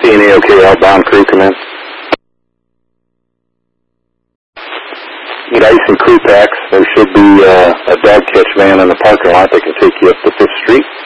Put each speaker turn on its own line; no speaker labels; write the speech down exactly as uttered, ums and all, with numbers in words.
C N A okay, outbound crew, come in. Need ice and crew packs. There should be uh, a dog catch van in the parking lot that can take you up to Fifth Street.